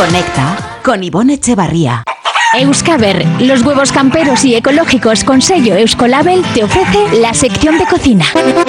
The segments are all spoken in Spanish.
Conecta con Ivonne Echevarría. Euskaber, los huevos camperos y ecológicos con sello Euskolabel, te ofrece la sección de cocina.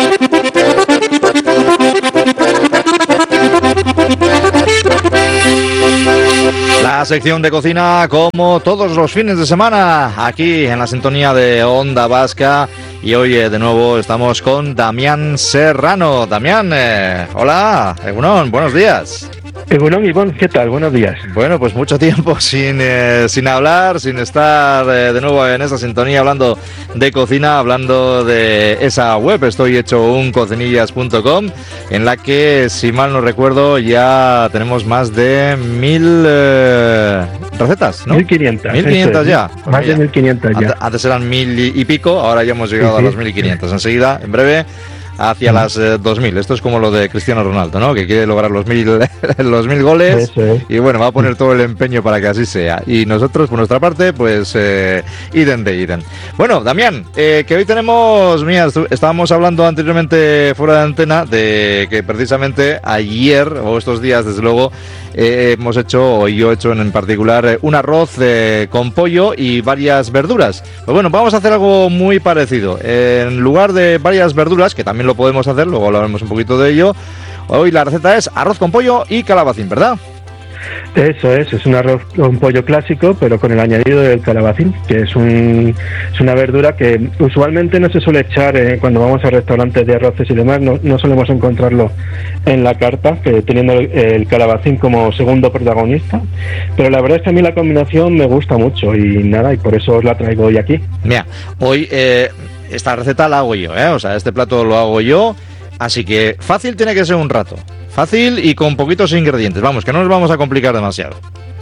La sección de cocina, como todos los fines de semana, aquí en la sintonía de Onda Vasca. Y hoy de nuevo estamos con Damián Serrano. Damián, hola, Egunon, buenos días. Egunon, Ivonne, ¿qué tal? Buenos días. Bueno, pues mucho tiempo sin hablar, sin estar de nuevo en esa sintonía hablando de cocina, hablando de esa web, estoyhechouncocinillas.com, en la que, si mal no recuerdo, ya tenemos más de 1000 recetas, ¿no? 1500. 1500 ya. Más de 1500 ya. Antes eran 1000 y pico, ahora ya hemos llegado a los 1500. Enseguida, en breve, hacia las 2000. Esto es como lo de Cristiano Ronaldo, ¿no? Que quiere lograr los 1000 goles. Eso es. Y bueno, va a poner todo el empeño para que así sea. Y nosotros, por nuestra parte, pues idem de idem. Bueno, Damián, que hoy tenemos, mira, estábamos hablando anteriormente fuera de antena de que precisamente ayer, o estos días desde luego, hemos hecho, o yo he hecho en particular, un arroz con pollo y varias verduras. Pues bueno, vamos a hacer algo muy parecido. En lugar de varias verduras, que también lo podemos hacer, luego hablaremos un poquito de ello, hoy la receta es arroz con pollo y calabacín, ¿verdad? Eso es un arroz con pollo clásico, pero con el añadido del calabacín, que es una verdura que usualmente no se suele echar cuando vamos a restaurantes de arroces y demás, no solemos encontrarlo en la carta, teniendo el calabacín como segundo protagonista, pero la verdad es que a mí la combinación me gusta mucho y nada, y por eso os la traigo hoy aquí. Mira, hoy esta receta la hago yo, o sea, este plato lo hago yo, así que fácil tiene que ser un rato. Fácil y con poquitos ingredientes. Vamos, que no nos vamos a complicar demasiado.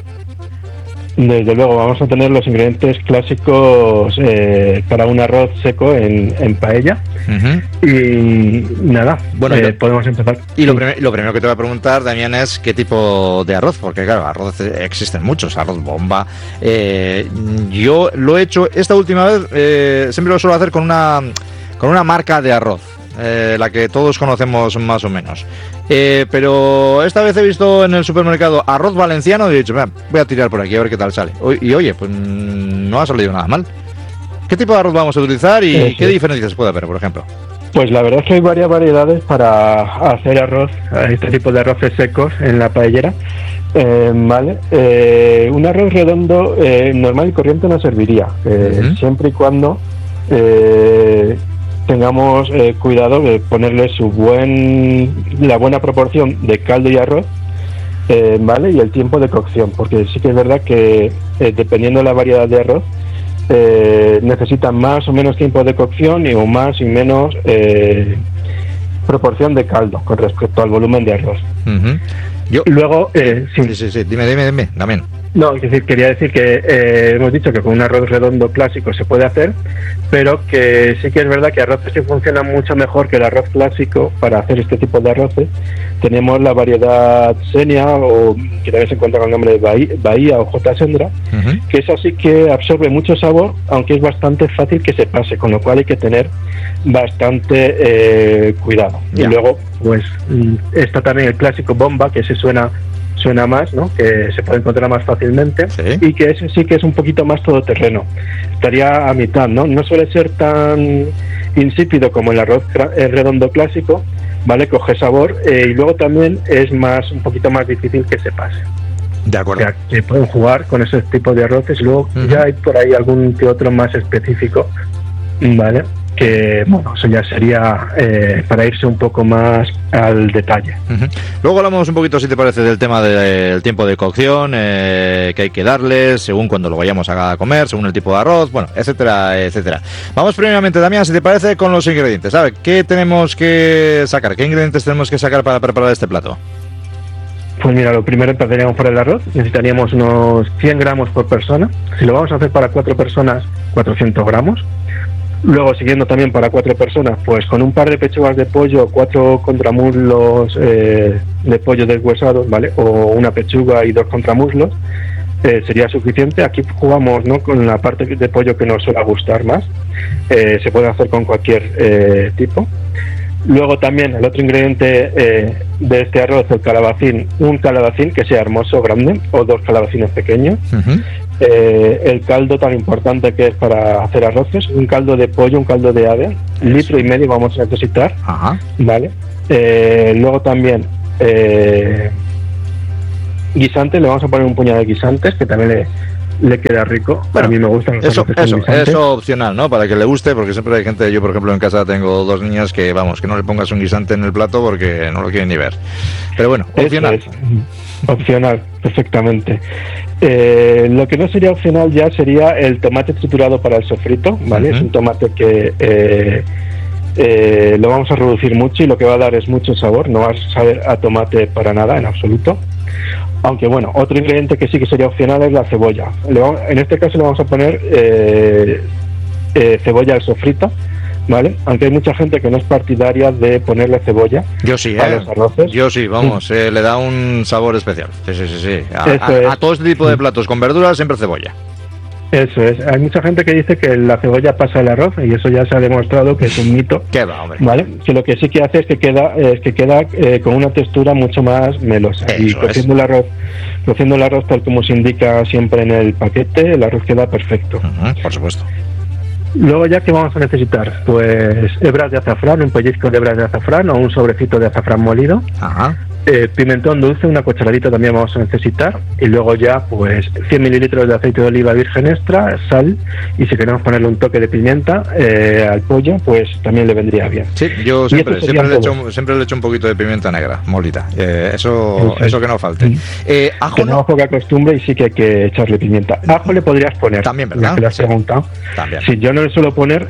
Desde luego, vamos a tener los ingredientes clásicos para un arroz seco en paella. Uh-huh. Y nada, bueno, podemos empezar. Y lo primero que te voy a preguntar, Damián, es qué tipo de arroz, porque claro, arroz existen muchos, arroz bomba. Yo lo he hecho esta última vez, siempre lo suelo hacer con una marca de arroz. La que todos conocemos más o menos, pero esta vez he visto en el supermercado arroz valenciano y he dicho, voy a tirar por aquí a ver qué tal sale. Y oye, pues no ha salido nada mal. ¿Qué tipo de arroz vamos a utilizar y qué diferencias puede haber, por ejemplo? Pues la verdad es que hay varias variedades para hacer arroz, este tipo de arroces secos en la paellera. Vale, un arroz redondo normal y corriente no serviría, uh-huh. Siempre y cuando tengamos cuidado de ponerle la buena proporción de caldo y arroz, ¿vale? Y el tiempo de cocción, porque sí que es verdad que dependiendo de la variedad de arroz necesita más o menos tiempo de cocción y más y menos proporción de caldo con respecto al volumen de arroz. Uh-huh. Luego, sí, dime, Damián. No, es decir, quería decir que hemos dicho que con un arroz redondo clásico se puede hacer, pero que sí que es verdad que arroces que funcionan mucho mejor que el arroz clásico para hacer este tipo de arroces. Tenemos la variedad Xenia, o que también se encuentra con el nombre de Bahía o J. Sendra, uh-huh. Que es así que absorbe mucho sabor, aunque es bastante fácil que se pase, con lo cual hay que tener bastante cuidado. Yeah. Y luego, pues, está también el clásico bomba, que ese suena más, ¿no? Que se puede encontrar más fácilmente, ¿sí? Y que ese sí que es un poquito más todoterreno. Estaría a mitad, ¿no? No suele ser tan insípido como el arroz redondo clásico, ¿vale? Coge sabor y luego también es un poquito más difícil que se pase. De acuerdo. O sea, que pueden jugar con ese tipo de arroces y luego uh-huh. Ya hay por ahí algún que otro más específico, ¿vale? Que bueno, eso ya sería para irse un poco más al detalle. Uh-huh. Luego hablamos un poquito, si te parece, del tema del tiempo de cocción, que hay que darle según cuando lo vayamos a comer, según el tipo de arroz, bueno, etcétera, etcétera. Vamos primeramente, Damián, si te parece, con los ingredientes. ¿Sabes qué tenemos que sacar? ¿Qué ingredientes tenemos que sacar para preparar este plato? Pues mira, lo primero empezaríamos por el arroz. Necesitaríamos unos 100 gramos por persona. Si lo vamos a hacer para 4 personas, 400 gramos. Luego, siguiendo también para 4 personas, pues con un par de pechugas de pollo, 4 contramuslos de pollo deshuesados, ¿vale? O una pechuga y 2 contramuslos, sería suficiente. Aquí jugamos, ¿no?, con la parte de pollo que nos suele gustar más. Se puede hacer con cualquier tipo. Luego también el otro ingrediente de este arroz, el calabacín, un calabacín que sea hermoso, grande, o 2 calabacines pequeños. El caldo tan importante que es para hacer arroces, un caldo de pollo, un caldo de ave, 1,5 litros vamos a necesitar. ¿Vale? Luego también guisante, le vamos a poner un puñado de guisantes que también le queda rico. Bueno, a mí me gustan los eso opcional, ¿no? Para que le guste, porque siempre hay gente, yo por ejemplo en casa tengo 2 niñas que, vamos, que no le pongas un guisante en el plato porque no lo quieren ni ver. Pero bueno, opcional. Opcional, perfectamente. Lo que no sería opcional ya sería el tomate triturado para el sofrito, ¿vale? Es un tomate que lo vamos a reducir mucho y lo que va a dar es mucho sabor, no va a saber a tomate para nada, en absoluto. Aunque bueno, otro ingrediente que sí que sería opcional es la cebolla. En este caso le vamos a poner cebolla al sofrito, ¿vale? Aunque hay mucha gente que no es partidaria de ponerle cebolla. Yo sí, a los arroces. Yo sí, vamos, le da un sabor especial. Sí. A todo este tipo de platos con verduras siempre cebolla. Eso es. Hay mucha gente que dice que la cebolla pasa el arroz y eso ya se ha demostrado que es un mito. ¿Qué va, hombre? ¿Vale? Que lo que sí que hace es que queda con una textura mucho más melosa. Eso y cociendo el arroz tal como se indica siempre en el paquete, el arroz queda perfecto. Por supuesto. Luego ya, ¿qué vamos a necesitar? Pues hebras de azafrán, un pellizco de hebras de azafrán o un sobrecito de azafrán molido. Pimentón dulce, una cucharadita también vamos a necesitar. Y luego ya, pues 100 mililitros de aceite de oliva virgen extra, sal, y si queremos ponerle un toque de pimienta al pollo, pues también le vendría bien. Sí, yo siempre le echo un poquito de pimienta negra, molita. Eso que no falte. Ajo que no es poca costumbre y sí que hay que echarle pimienta. Ajo le podrías poner. También, ¿verdad? Que le has preguntado. También. Sí, yo no le suelo poner,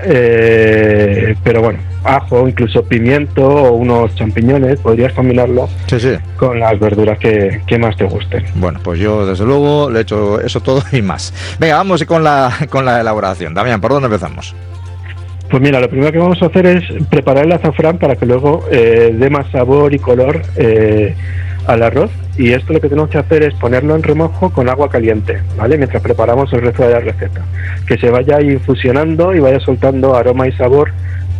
pero bueno, ajo, incluso pimiento o unos champiñones, podrías combinarlo con las verduras que más te gusten. Bueno, pues yo desde luego le echo eso todo y más. Venga, vamos con la elaboración. Damián, ¿por dónde empezamos? Pues mira, lo primero que vamos a hacer es preparar el azafrán para que luego dé más sabor y color al arroz. Y esto lo que tenemos que hacer es ponerlo en remojo con agua caliente, ¿vale? Mientras preparamos el resto de la receta. Que se vaya infusionando y vaya soltando aroma y sabor.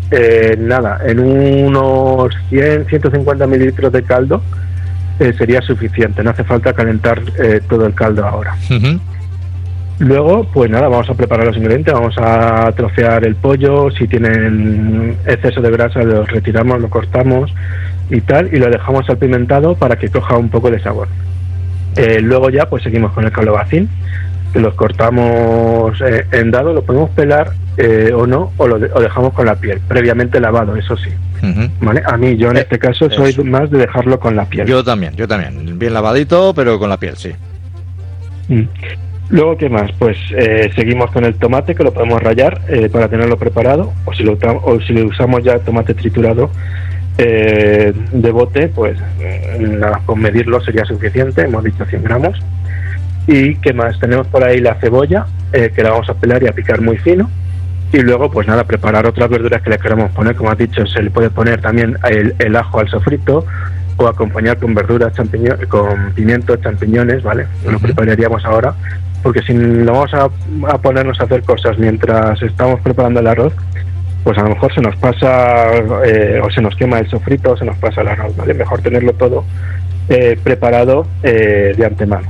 En unos 150 mililitros de caldo sería suficiente, no hace falta calentar todo el caldo ahora. Luego, pues nada, vamos a preparar los ingredientes, vamos a trocear el pollo, si tienen exceso de grasa lo retiramos, lo cortamos y tal, y lo dejamos salpimentado para que coja un poco de sabor. Luego ya pues seguimos con el calabacín, que los cortamos en dado, lo podemos pelar o no, o dejamos con la piel, previamente lavado, eso sí. ¿Vale? A mí, yo en este caso soy más de dejarlo con la piel. Yo también, bien lavadito, pero con la piel, sí. Luego, ¿qué más? Pues seguimos con el tomate, que lo podemos rallar para tenerlo preparado, o si lo usamos ya tomate triturado de bote, pues nada, con medirlo sería suficiente, hemos dicho 100 gramos. ¿Y qué más? Tenemos por ahí la cebolla, que la vamos a pelar y a picar muy fino. Y luego, pues nada, preparar otras verduras que le queremos poner. Como has dicho, se le puede poner también el ajo al sofrito o acompañar con verduras, con pimientos, champiñones, ¿vale? Lo prepararíamos ahora, porque si lo vamos a ponernos a hacer cosas mientras estamos preparando el arroz, pues a lo mejor se nos pasa o se nos quema el sofrito o se nos pasa el arroz, ¿vale? Mejor tenerlo todo preparado de antemano.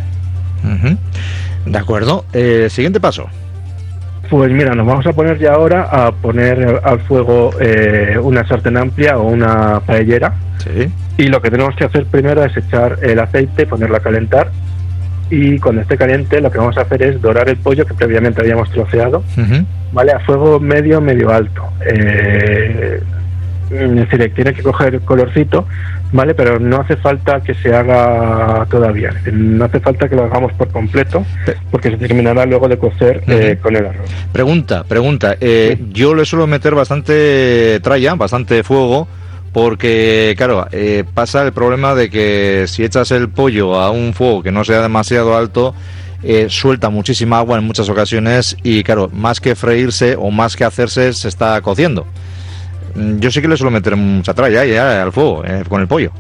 De acuerdo. Siguiente paso. Pues mira, nos vamos a poner ya ahora a poner al fuego una sartén amplia o una paellera. Y lo que tenemos que hacer primero es echar el aceite, ponerlo a calentar, y cuando esté caliente lo que vamos a hacer es dorar el pollo que previamente habíamos troceado, ¿vale? A fuego medio alto. Es decir, tiene que coger colorcito, ¿vale? Pero no hace falta que se haga todavía, no hace falta que lo hagamos por completo, porque se terminará luego de cocer con el arroz. Pregunta, yo le suelo meter bastante tralla, bastante fuego, porque claro, pasa el problema de que si echas el pollo a un fuego que no sea demasiado alto, suelta muchísima agua en muchas ocasiones y claro, más que freírse o más que hacerse, se está cociendo. Yo sí que le suelo meter mucha tralla ya al fuego con el pollo.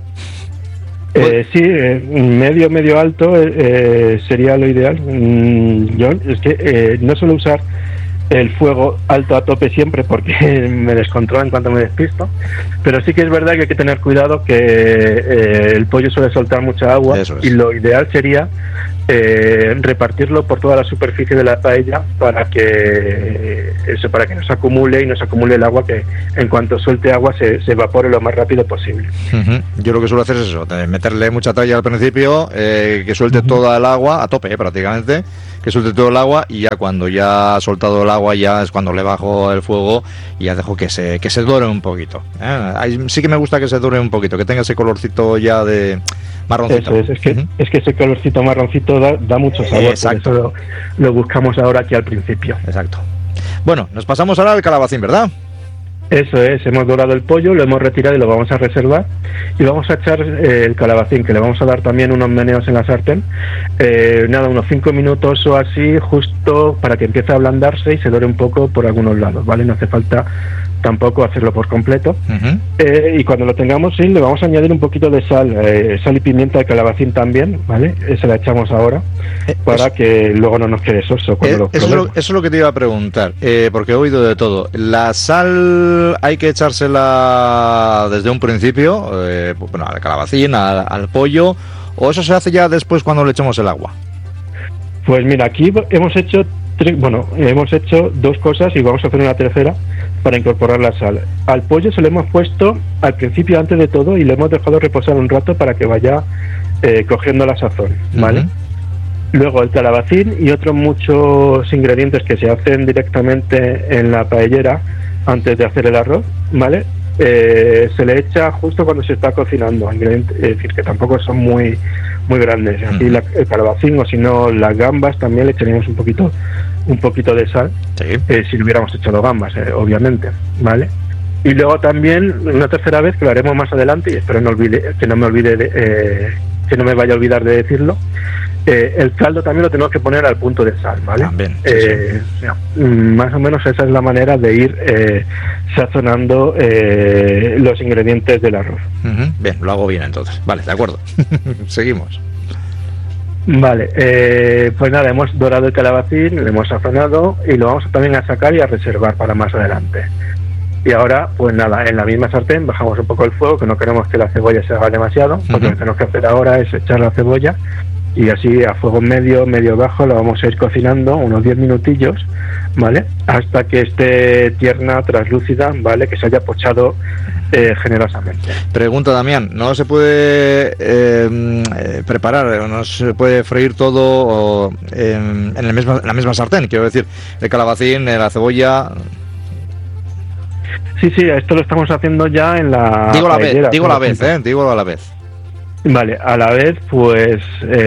Sí, medio alto sería lo ideal. Yo es que no suelo usar el fuego alto a tope siempre porque me descontrola en cuanto me despisto, pero sí que es verdad que hay que tener cuidado que el pollo suele soltar mucha agua y lo ideal sería repartirlo por toda la superficie de la paella para que no se acumule y no se acumule el agua, que en cuanto suelte agua se evapore lo más rápido posible. Yo lo que suelo hacer es eso, meterle mucha talla al principio, que suelte toda el agua a tope prácticamente, que suelte todo el agua, y ya cuando ya ha soltado el agua ya es cuando le bajo el fuego y ya dejo que se dore un poquito. Sí que me gusta que se dore un poquito, que tenga ese colorcito ya de marroncito. Eso es que ese colorcito marroncito da mucho sabor. Exacto. Por eso lo buscamos ahora aquí al principio. Exacto. Bueno, nos pasamos ahora al calabacín, ¿verdad? Eso es, hemos dorado el pollo, lo hemos retirado y lo vamos a reservar, y vamos a echar el calabacín, que le vamos a dar también unos meneos en la sartén, unos 5 minutos o así, justo para que empiece a ablandarse y se dore un poco por algunos lados, ¿vale? No hace falta tampoco hacerlo por completo. Y cuando lo tengamos, sí, le vamos a añadir un poquito de sal y pimienta de calabacín también, ¿vale? Esa la echamos ahora para que luego no nos quede soso cuando eso es lo que te iba a preguntar, porque he oído de todo. La sal hay que echársela desde un principio, al calabacín, al pollo, o eso se hace ya después cuando le echamos el agua. Pues mira, aquí hemos hecho 2 cosas y vamos a hacer una tercera para incorporar la sal. Al pollo se lo hemos puesto al principio, antes de todo, y le hemos dejado reposar un rato para que vaya cogiendo la sazón, ¿vale? Luego el calabacín y otros muchos ingredientes que se hacen directamente en la paellera antes de hacer el arroz, ¿vale? Se le echa justo cuando se está cocinando, ingredientes, es decir, que tampoco son muy grandes. Aquí el calabacín, o si no las gambas, también le echaríamos un poquito de sal, si le hubiéramos echado gambas, obviamente, ¿vale? Y luego también una tercera vez, que lo haremos más adelante, y espero que no me vaya a olvidar de decirlo, el caldo también lo tenemos que poner al punto de sal, ¿vale? También, más o menos esa es la manera de ir sazonando los ingredientes del arroz. Bien, lo hago bien entonces. Vale, de acuerdo. Seguimos. Vale, pues nada, hemos dorado el calabacín, lo hemos sazonado y lo vamos también a sacar y a reservar para más adelante. Y ahora, pues nada, en la misma sartén bajamos un poco el fuego, que no queremos que la cebolla se haga demasiado, porque lo que tenemos que hacer ahora es echar la cebolla, y así a fuego medio bajo lo vamos a ir cocinando unos 10 minutillos, ¿vale? Hasta que esté tierna, translúcida, ¿vale? Que se haya pochado generosamente. Pregunta, Damián, ¿no se puede preparar, no se puede freír todo en la misma sartén? Quiero decir, el calabacín, la cebolla... Sí, esto lo estamos haciendo ya en la... Digo a la vez. Vale, a la vez, pues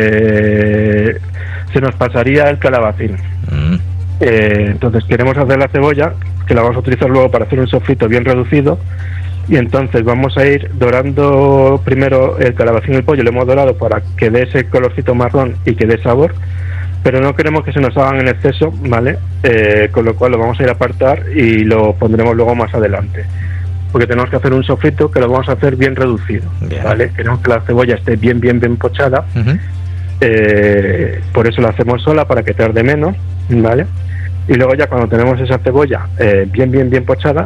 se nos pasaría el calabacín. Entonces queremos hacer la cebolla, que la vamos a utilizar luego para hacer un sofrito bien reducido, y entonces vamos a ir dorando primero el calabacín y el pollo. Lo hemos dorado para que dé ese colorcito marrón y que dé sabor, pero no queremos que se nos hagan en exceso, ¿vale? Con lo cual lo vamos a ir a apartar y lo pondremos luego más adelante, porque tenemos que hacer un sofrito que lo vamos a hacer bien reducido, ¿vale? Queremos que la cebolla esté bien pochada, por eso la hacemos sola, para que tarde menos, ¿vale? Y luego ya cuando tenemos esa cebolla bien pochada,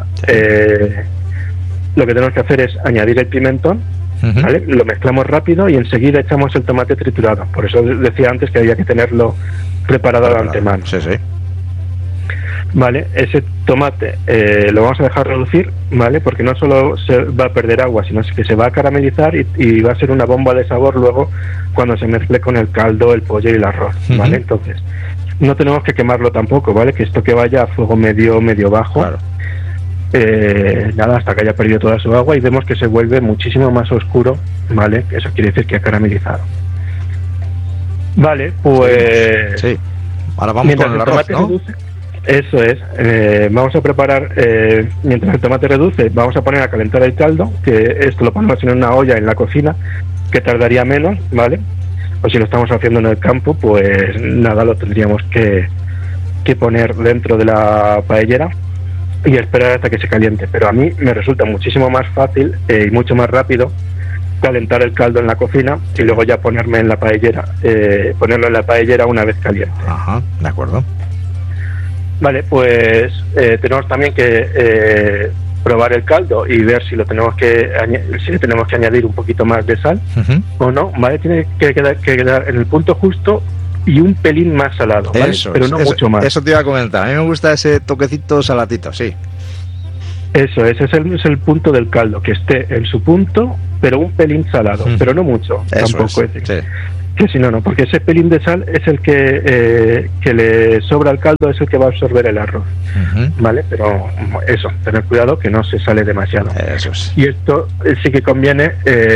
lo que tenemos que hacer es añadir el pimentón, ¿vale? Lo mezclamos rápido y enseguida echamos el tomate triturado. Por eso decía antes que había que tenerlo preparado de antemano. Sí. Vale, ese tomate lo vamos a dejar reducir, ¿vale? Porque no solo se va a perder agua, sino que se va a caramelizar y va a ser una bomba de sabor luego cuando se mezcle con el caldo, el pollo y el arroz, ¿vale? Entonces, no tenemos que quemarlo tampoco, ¿vale? Que esto que vaya a fuego medio bajo, claro. Hasta que haya perdido toda su agua y vemos que se vuelve muchísimo más oscuro, ¿vale? Eso quiere decir que ha caramelizado. Vale, pues... Sí. Ahora vamos con el arroz, ¿no? Reduce, eso es. Vamos a preparar, mientras el tomate reduce, vamos a poner a calentar el caldo, que esto lo ponemos en una olla en la cocina, que tardaría menos, ¿vale? O si lo estamos haciendo en el campo, pues nada, lo tendríamos que poner dentro de la paellera y esperar hasta que se caliente. Pero a mí me resulta muchísimo más fácil y mucho más rápido calentar el caldo en la cocina y luego ya ponerlo en la paellera una vez caliente. Ajá, de acuerdo. Vale, pues tenemos también que probar el caldo y ver si le tenemos que añadir un poquito más de sal o no, ¿vale? Tiene que quedar en el punto justo y un pelín más salado, ¿vale? Pero no mucho más. Eso te iba a comentar. A mí me gusta ese toquecito saladito, sí. Ese es el punto del caldo, que esté en su punto, pero un pelín salado, pero no mucho, tampoco. Que si no, porque ese pelín de sal es el que le sobra al caldo, es el que va a absorber el arroz, ¿vale? Pero eso, tener cuidado que no se sale demasiado. Eso es. Y esto sí que conviene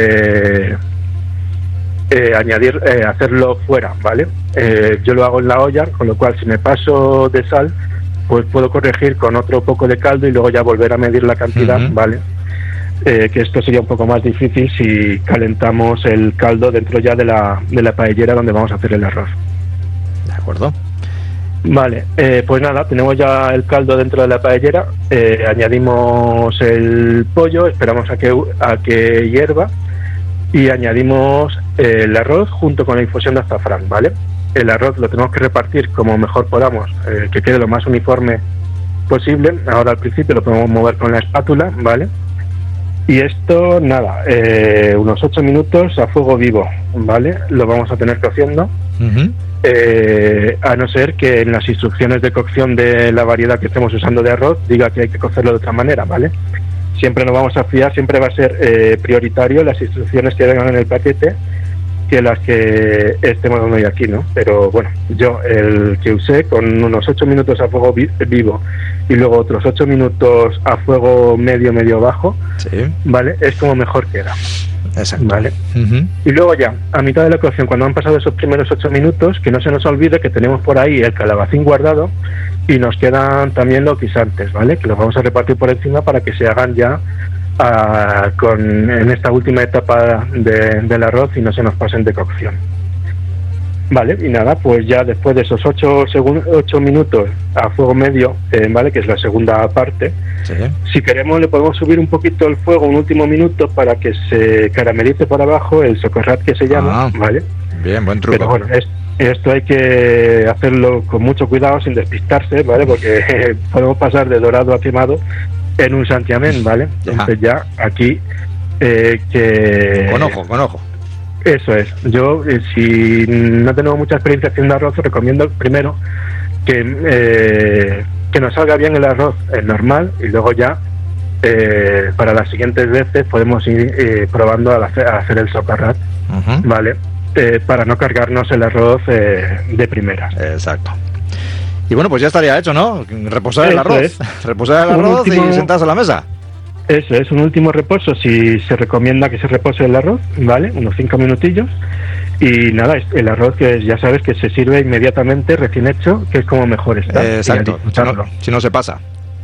hacerlo fuera, ¿vale? Yo lo hago en la olla, con lo cual si me paso de sal, pues puedo corregir con otro poco de caldo y luego ya volver a medir la cantidad, ¿vale? Que esto sería un poco más difícil si calentamos el caldo dentro ya de la paellera donde vamos a hacer el arroz. De acuerdo. Vale, pues nada, tenemos ya el caldo dentro de la paellera, añadimos el pollo, esperamos a que hierva y añadimos el arroz junto con la infusión de azafrán, ¿vale? El arroz lo tenemos que repartir como mejor podamos, que quede lo más uniforme posible. Ahora al principio lo podemos mover con la espátula, ¿vale? Y esto, nada, unos 8 minutos a fuego vivo, ¿vale? Lo vamos a tener cociendo, a no ser que en las instrucciones de cocción de la variedad que estemos usando de arroz diga que hay que cocerlo de otra manera, ¿vale? Siempre nos vamos a fiar, siempre va a ser prioritario las instrucciones que vengan en el paquete que las que estemos dando hoy aquí, ¿no? Pero bueno, yo el que usé con unos 8 minutos a fuego vivo y luego otros 8 minutos a fuego medio bajo, ¿vale? Es como mejor queda. Exacto. ¿Vale? Y luego ya, a mitad de la cocción, cuando han pasado esos primeros 8 minutos, que no se nos olvide que tenemos por ahí el calabacín guardado y nos quedan también los guisantes, ¿vale? Que los vamos a repartir por encima para que se hagan ya en esta última etapa del arroz y no se nos pasen de cocción. Vale, y nada, pues ya después de esos 8 minutos a fuego medio, vale, que es la segunda parte, si queremos le podemos subir un poquito el fuego un último minuto para que se caramelice por abajo el socarrat que se llama, ¿vale? Bien, buen truco. Pero bueno, esto hay que hacerlo con mucho cuidado, sin despistarse, ¿vale? Porque podemos pasar de dorado a quemado en un santiamén, ¿vale? Entonces ya aquí con ojo. Eso es. Yo, si no tenemos mucha experiencia haciendo arroz, recomiendo primero que nos salga bien el arroz normal y luego ya para las siguientes veces podemos ir probando a hacer el socarrat, ¿vale? Para no cargarnos el arroz de primeras. Exacto. Y bueno, pues ya estaría hecho, ¿no? Reposar el arroz. Reposar el arroz y sentarse a la mesa. Eso es, un último reposo, si se recomienda que se repose el arroz, ¿vale? Unos 5 minutillos. Y nada, el arroz que ya sabes que se sirve inmediatamente, recién hecho, que es como mejor está. Exacto, si no se pasa.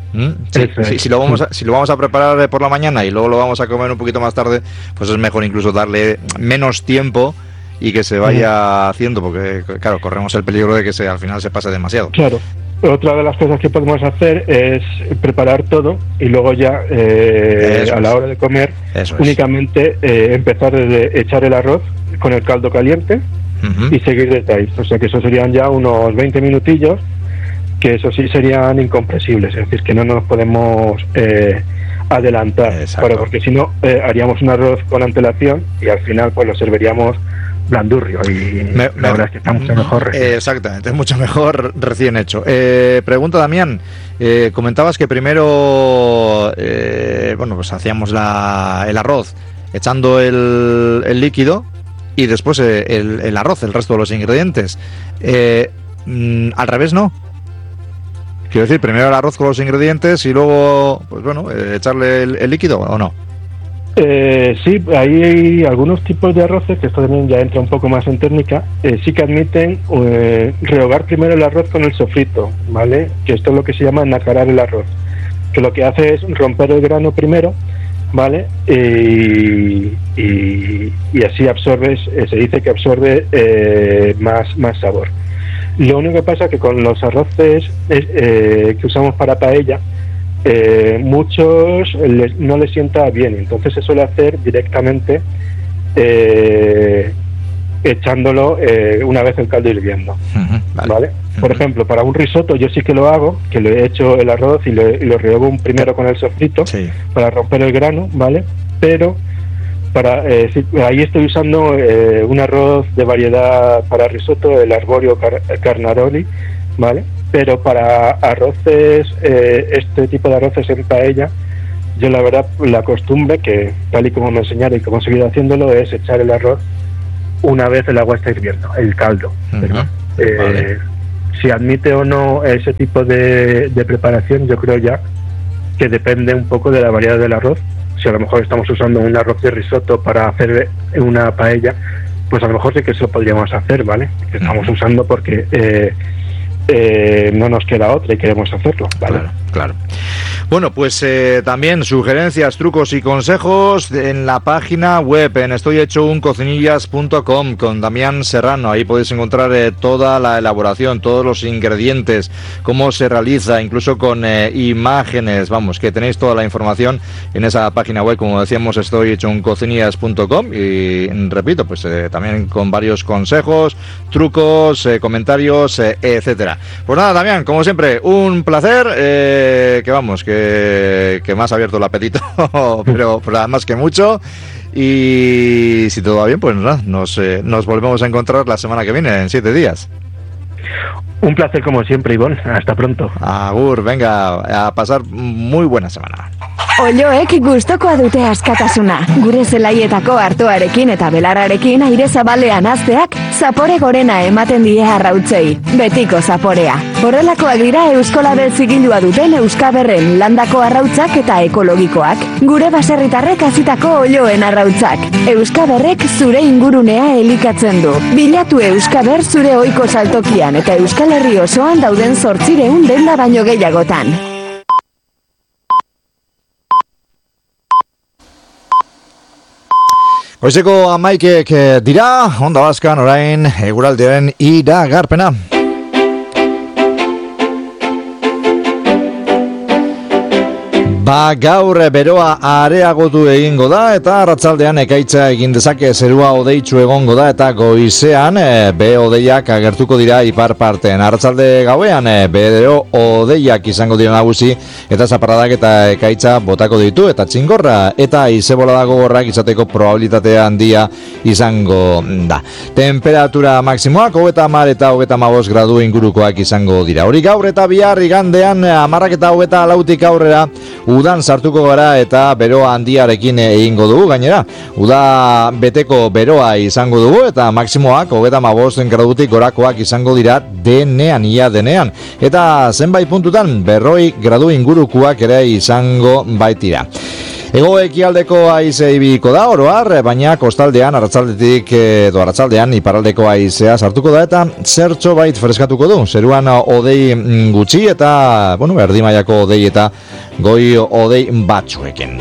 Si lo vamos a preparar por la mañana y luego lo vamos a comer un poquito más tarde, pues es mejor incluso darle menos tiempo y que se vaya haciendo, porque claro, corremos el peligro de que al final se pase demasiado. Claro. Otra de las cosas que podemos hacer es preparar todo y luego ya a la hora de comer únicamente empezar desde echar el arroz con el caldo caliente y seguir desde ahí. O sea que eso serían ya unos 20 minutillos, que eso sí serían incompresibles, es decir, que no nos podemos adelantar, porque si no haríamos un arroz con antelación y al final pues lo serviríamos blandurrio y la verdad es que está mucho mejor exactamente, es mucho mejor recién hecho. Pregunta Damián, comentabas que primero pues hacíamos el arroz echando el líquido y después el arroz, el resto de los ingredientes. Al revés, ¿no? Quiero decir, primero el arroz con los ingredientes y luego pues bueno, echarle el líquido, ¿o no? Sí, hay algunos tipos de arroces, que esto también ya entra un poco más en técnica, sí que admiten rehogar primero el arroz con el sofrito, ¿vale? Que esto es lo que se llama nacarar el arroz, que lo que hace es romper el grano primero, ¿vale? Y así absorbes, se dice que absorbe más sabor. Lo único que pasa es que con los arroces que usamos para paella, muchos no les sienta bien, entonces se suele hacer directamente echándolo una vez el caldo hirviendo. ¿vale? Por ejemplo, para un risotto yo sí que lo hago, que le he hecho el arroz y lo riego primero con el sofrito para romper el grano, ¿vale? Pero ahí estoy usando un arroz de variedad para risotto, el Arborio Carnaroli, ¿vale? Pero para arroces, este tipo de arroces en paella, yo la verdad, la costumbre, que tal y como me enseñaron y como he seguido haciéndolo, es echar el arroz una vez el agua está hirviendo, el caldo. Si admite o no ese tipo de preparación, yo creo ya que depende un poco de la variedad del arroz. Si a lo mejor estamos usando un arroz de risotto para hacer una paella, pues a lo mejor sí que eso podríamos hacer, ¿vale? Que estamos usando porque no nos queda otra y queremos hacerlo, ¿vale? Claro. Bueno, pues también sugerencias, trucos y consejos en la página web en estoyhechouncocinillas.com con Damián Serrano. Ahí podéis encontrar toda la elaboración, todos los ingredientes, cómo se realiza, incluso con imágenes. Vamos, que tenéis toda la información en esa página web, como decíamos, estoyhechouncocinillas.com. Y repito, pues también con varios consejos, trucos, comentarios, etcétera. Pues nada, Damián, como siempre, un placer. Que vamos, que me has abierto el apetito, pero además que mucho. Y si todo va bien, pues nada, nos volvemos a encontrar la semana que viene, en 7 días. Un placer como siempre, Ivonne. Hasta pronto. Agur, venga, a pasar muy buena semana. Olioek gustokoa dute askatasuna. Gure zelaietako artoarekin eta belarrarekin aire zabalean hazteak zapore gorena ematen die arrautzei. Betiko zaporea. Horrelakoak dira Euskolabel zigildua duten Euskaberren landako arrautzak eta ekologikoak. Gure baserritarrek hazitako olioen arrautzak. Euskaberrek zure ingurunea elikatzen du. Bilatu Euskaber zure ohiko saltokian eta Euskal Herri osoan dauden 800 denda baino gehiagotan. Goizeko 11 dira, Onda Baskan orain eguraldiaren iragarpena. Gaur beroa areagotu egingo da eta arratsaldean ekaitza egin dezake, zerua hodeitsu egongo da eta goizean hodeiak agertuko dira ipar partean. Arratsalde gauean bero hodeiak izango dira nagusi eta zaparradak eta ekaitza botako ditu eta txingorra eta izebola gogorrak izateko probabilitatea handia izango da. Temperatura maksimoak 30 eta 35 gradu ingurukoak izango dira. Hori gaur eta bihar igandean 10 eta 24 aurrera udan sartuko gara eta beroa handiarekin egingo dugu. Gainera, uda beteko beroa izango dugu eta maksimoak 35 gradutik gorakoak izango dira denean. Eta zenbait puntutan 40 gradu ingurukoak ere izango baitira. Hego-ekialdeko haize ibiliko da oroar, baina kostaldean arratsaldean iparraldeko haizea sartuko da eta zertxo bait freskatuko du. Zeruan hodei gutxi eta, erdi mailako hodei eta goi hodei batzuekin.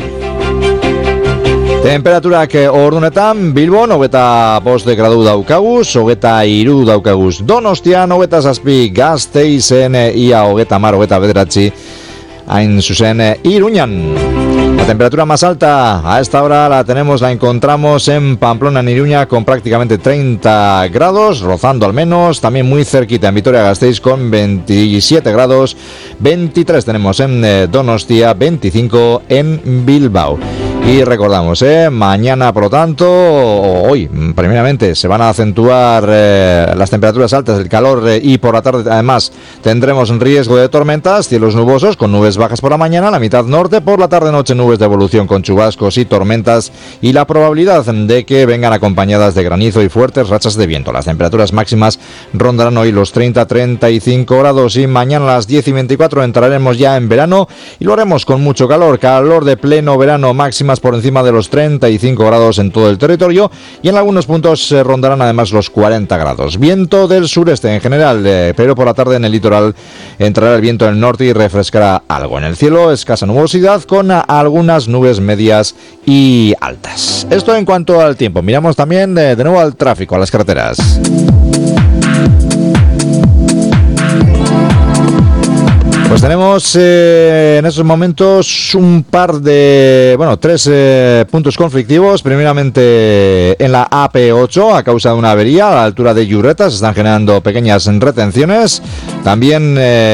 Temperaturak ordunetan Bilbon 25 gradu daukaguz, 23 daukaguz Donostian, 27 Gasteizen, ia 30, 29 hain zuzen Iruñan. La temperatura más alta a esta hora la encontramos en Pamplona, en Iruña, con prácticamente 30 grados, rozando al menos, también muy cerquita en Vitoria-Gasteiz con 27 grados, 23 tenemos en Donostia, 25 en Bilbao. Y recordamos, mañana, por lo tanto, hoy, primeramente, se van a acentuar las temperaturas altas, el calor y por la tarde, además, tendremos riesgo de tormentas, cielos nubosos con nubes bajas por la mañana, la mitad norte, por la tarde-noche nubes de evolución con chubascos y tormentas y la probabilidad de que vengan acompañadas de granizo y fuertes rachas de viento. Las temperaturas máximas rondarán hoy los 30-35 grados y mañana a las 10:24 entraremos ya en verano y lo haremos con mucho calor de pleno verano, máximas por encima de los 35 grados en todo el territorio y en algunos puntos se rondarán además los 40 grados. Viento del sureste en general, pero por la tarde en el litoral entrará el viento del norte y refrescará algo. En el cielo escasa nubosidad con algunas nubes medias y altas. Esto en cuanto al tiempo. Miramos también de nuevo al tráfico, a las carreteras. Pues tenemos en estos momentos un par de, tres puntos conflictivos. Primeramente en la AP8 a causa de una avería a la altura de Llurreta, se están generando pequeñas retenciones. También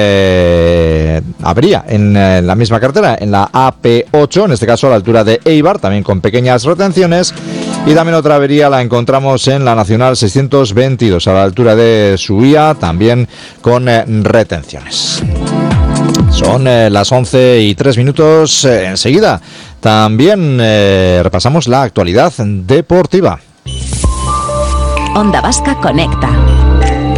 avería en la misma carretera, en la AP8, en este caso a la altura de Eibar, también con pequeñas retenciones. Y también otra avería la encontramos en la Nacional 622 a la altura de Subía, también con retenciones. Son las 11:03. Enseguida también repasamos la actualidad deportiva. Onda Vasca Conecta.